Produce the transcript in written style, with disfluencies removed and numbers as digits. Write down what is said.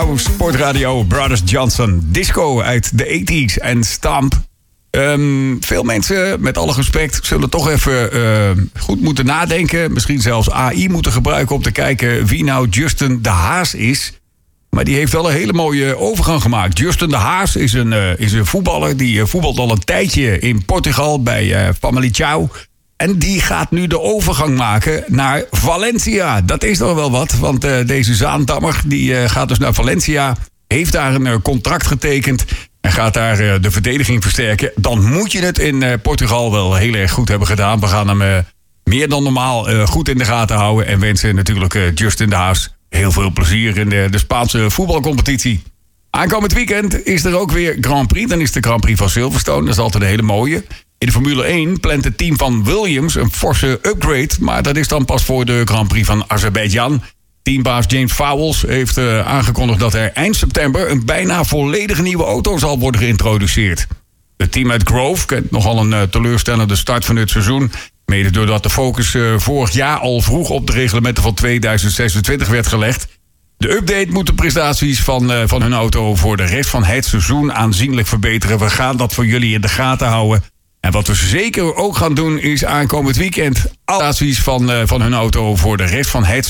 Sportradio Brothers Johnson. Disco uit de 80s en Stamp. Veel mensen, met alle respect, zullen toch even goed moeten nadenken. Misschien zelfs AI moeten gebruiken om te kijken wie nou Justin de Haas is. Maar die heeft wel een hele mooie overgang gemaakt. Justin de Haas is een voetballer. Die voetbalt al een tijdje in Portugal bij Famalicão. En die gaat nu de overgang maken naar Valencia. Dat is toch wel wat, want deze Zaandammer die gaat dus naar Valencia. Heeft daar een contract getekend en gaat daar de verdediging versterken. Dan moet je het in Portugal wel heel erg goed hebben gedaan. We gaan hem meer dan normaal goed in de gaten houden. En wensen natuurlijk Justin de Haas heel veel plezier in de Spaanse voetbalcompetitie. Aankomend weekend is er ook weer Grand Prix. Dan is de Grand Prix van Silverstone. Dat is altijd een hele mooie. In de Formule 1 plant het team van Williams een forse upgrade. Maar dat is dan pas voor de Grand Prix van Azerbeidzjan. Teambaas James Vowles heeft aangekondigd dat er eind september een bijna volledig nieuwe auto zal worden geïntroduceerd. Het team uit Grove kent nogal een teleurstellende start van het seizoen. Mede doordat de focus vorig jaar al vroeg op de reglementen van 2026 werd gelegd. De update moet de prestaties van hun auto voor de rest van het seizoen aanzienlijk verbeteren. We gaan dat voor jullie in de gaten houden. En wat we zeker ook gaan doen is aankomend weekend prestaties van hun auto voor de rest van het